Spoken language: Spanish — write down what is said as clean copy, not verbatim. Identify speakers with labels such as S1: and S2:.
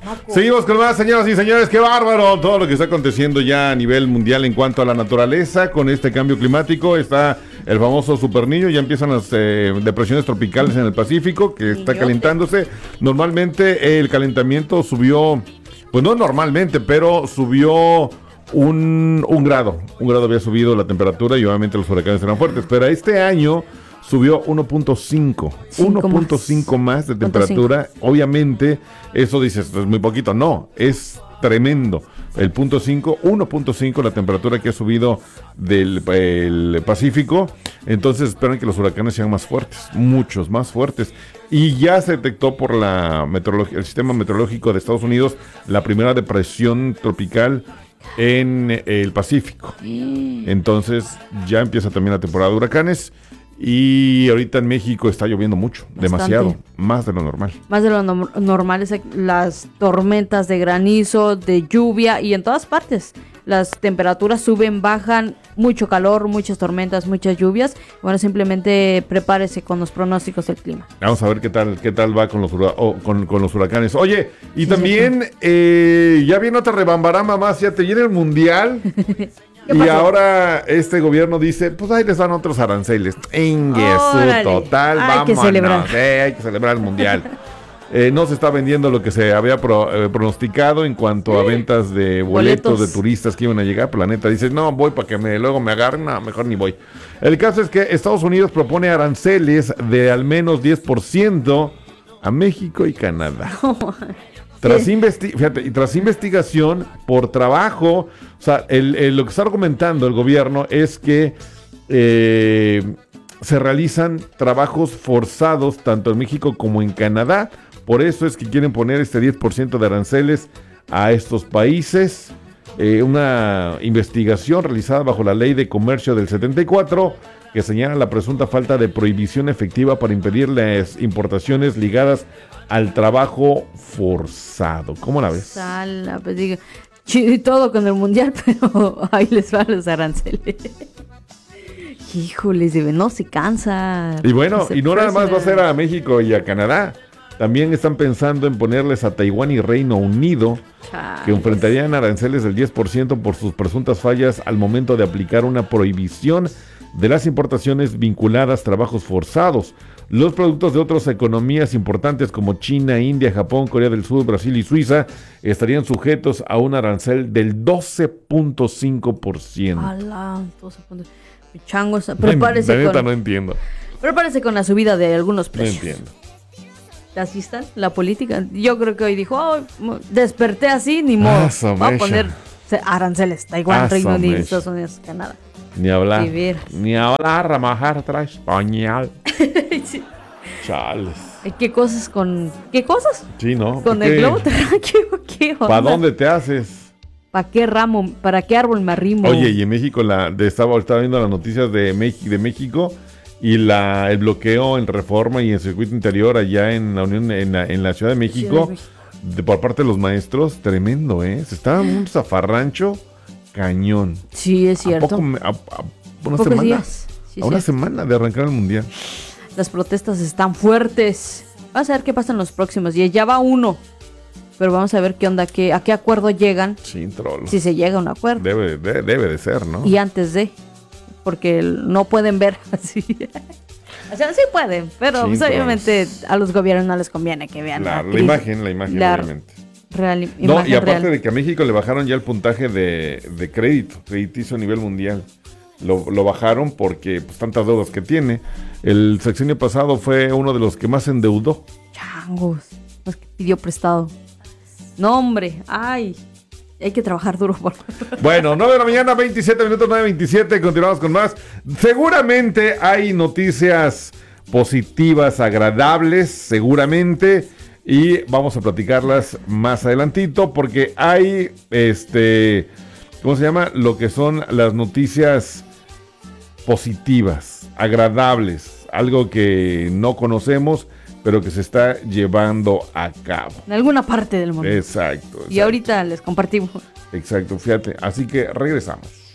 S1: Seguimos con más, señoras y señores, qué bárbaro todo lo que está aconteciendo ya a nivel mundial en cuanto a la naturaleza con este cambio climático. Está el famoso Super Niño, ya empiezan las depresiones tropicales en el Pacífico, que está calentándose. Normalmente el calentamiento subió, pues no normalmente, pero subió un grado había subido la temperatura y obviamente los huracanes eran fuertes, pero este año subió 1.5 más de temperatura. Obviamente, eso dices, es muy poquito. No, es tremendo. El 1.5 la temperatura que ha subido el Pacífico. Entonces esperan que los huracanes sean más fuertes, muchos más fuertes. Y ya se detectó por el sistema meteorológico de Estados Unidos la primera depresión tropical en el Pacífico. Entonces ya empieza también la temporada de huracanes. Y ahorita en México está lloviendo mucho, demasiado, más de lo normal.
S2: Más de lo normal, las tormentas de granizo, de lluvia y en todas partes. Las temperaturas suben, bajan, mucho calor, muchas tormentas, muchas lluvias. Bueno, simplemente prepárese con los pronósticos del clima.
S1: Vamos a ver qué tal va con los huracanes. Oye, y sí, también ya viene otra rebambaramba más, ya te viene el Mundial. Y ahora este gobierno dice, pues ahí les dan otros aranceles. Total,
S2: hay que celebrar.
S1: Hay que celebrar el Mundial. No se está vendiendo lo que se había pronosticado en cuanto a ventas de boletos de turistas que iban a llegar. Planeta dice, no, voy para que luego me agarren, no, mejor ni voy. El caso es que Estados Unidos propone aranceles de al menos 10% a México y Canadá. Tras investigación por trabajo, o sea, lo que está argumentando el gobierno es que se realizan trabajos forzados tanto en México como en Canadá. Por eso es que quieren poner este 10% de aranceles a estos países. Una investigación realizada bajo la Ley de Comercio del 74 que señala la presunta falta de prohibición efectiva para impedir las importaciones ligadas al trabajo forzado. ¿Cómo la ves?
S2: Pues digo, chido y todo con el Mundial, pero ahí les van los aranceles. Híjoles, no se cansa.
S1: Y bueno, y no nada más va a ser a México y a Canadá. También están pensando en ponerles a Taiwán y Reino Unido, que enfrentarían aranceles del 10% por sus presuntas fallas al momento de aplicar una prohibición de las importaciones vinculadas a trabajos forzados. Los productos de otras economías importantes como China, India, Japón, Corea del Sur, Brasil y Suiza estarían sujetos a un arancel del 12.5%.
S2: ¡Hala! 12.5%. Changos, prepárese
S1: no entiendo.
S2: Prepárese con la subida de algunos precios.
S1: No entiendo.
S2: Así está la política. Yo creo que hoy dijo, desperté así, ni modo. Va a poner aranceles. Taiwán, Reino Unido, Estados Unidos, Canadá.
S1: Ni hablar, ramajar atrás, español.
S2: Sí.
S1: Chales.
S2: ¿Qué cosas?
S1: Sí, ¿no?
S2: Con el globo terráqueo, ¿qué onda?
S1: ¿Para dónde te haces?
S2: ¿Para qué ramo? ¿Para qué árbol me arrimo?
S1: Oye, y en México, estaba viendo las noticias de México y el bloqueo en Reforma y en Circuito Interior allá en la Unión, en la Ciudad de México, por parte de los maestros, tremendo, ¿eh? Se estaba en un zafarrancho cañón.
S2: Sí, es cierto.
S1: Una semana de arrancar el Mundial.
S2: Las protestas están fuertes. Vamos a ver qué pasa en los próximos días. Ya va uno. Pero vamos a ver qué onda, a qué acuerdo llegan.
S1: Sin trollo.
S2: Si se llega a un acuerdo.
S1: Debe de ser, ¿no?
S2: Y antes de. Porque no pueden ver así. O sea, sí pueden, pero pues, obviamente a los gobiernos no les conviene que vean
S1: la imagen, obviamente. Y aparte de que a México le bajaron ya el puntaje de crediticio a nivel mundial. Lo bajaron porque pues, tantas deudas que tiene. El sexenio pasado fue uno de los que más se endeudó.
S2: Changos, los que pidió prestado. No, hombre, hay que trabajar duro.
S1: Bueno, 9 de la mañana, 27 minutos, 9:27, continuamos con más. Seguramente hay noticias positivas, agradables, seguramente. Y vamos a platicarlas más adelantito porque hay, ¿cómo se llama? Lo que son las noticias positivas, agradables, algo que no conocemos, pero que se está llevando a cabo.
S2: En alguna parte del mundo.
S1: Exacto.
S2: Y ahorita les compartimos.
S1: Exacto, fíjate. Así que regresamos.